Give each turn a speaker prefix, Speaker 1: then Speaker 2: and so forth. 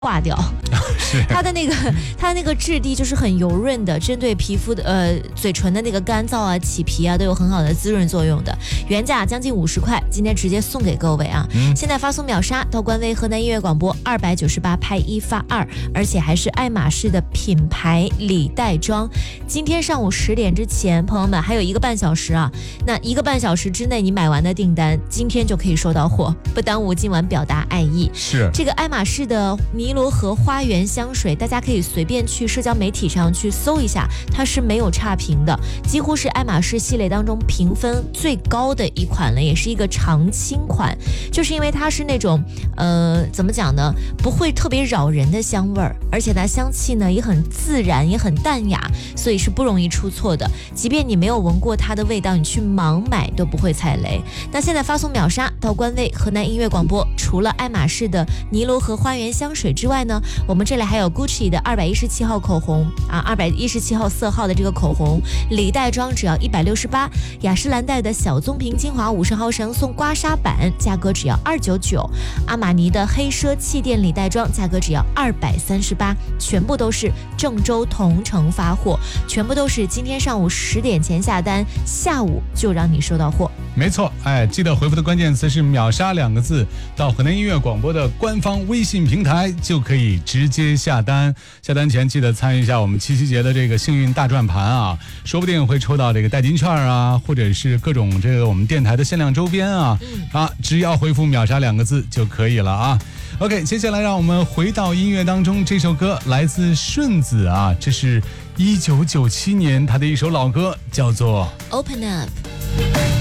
Speaker 1: 化掉。它的那个质地就是很油润的，针对皮肤的嘴唇的那个干燥啊、起皮啊都有很好的滋润作用的。原价将近50块，今天直接送给各位啊！现在发送秒杀到官微河南音乐广播298拍1发2，而且还是爱马仕的品牌礼袋装。今天上午10点之前，朋友们还有1个半小时啊！那1个半小时之内你买完的订单，今天就可以收到货，不耽误今晚表达爱意。
Speaker 2: 是
Speaker 1: 这个爱马仕的尼罗河花园香水，大家可以随便去社交媒体上去搜一下，它是没有差评的，几乎是爱马仕系列当中评分最高的一款了，也是一个常青款，就是因为它是那种怎么讲呢，不会特别扰人的香味儿，而且它香气呢也很自然，也很淡雅，所以是不容易出错的。即便你没有闻过它的味道，你去盲买都不会踩雷。那现在发送秒杀到官微河南音乐广播，除了爱马仕的尼罗河花园香水之外呢，我们这里还有 Gucci 的217号口红啊，217号色号的这个口红，礼袋装只要168，雅诗兰黛的小棕瓶精华50毫升送刮痧板，价格只要299，阿玛尼的黑奢气垫礼袋装价格只要238，全部都是郑州同城发货，全部都是今天上午10点前下单，下午就让你收到货。
Speaker 2: 没错，记得回复的关键词是秒杀2个字，到河南音乐广播的官方微信平台就可以直接下单。下单前记得参与一下我们7夕节的这个幸运大转盘啊，说不定会抽到这个代金券啊，或者是各种这个我们电台的限量周边啊。只要回复秒杀2个字就可以了啊。OK， 接下来让我们回到音乐当中，这首歌来自顺子啊，这是1997年他的一首老歌，叫做
Speaker 1: Open Up。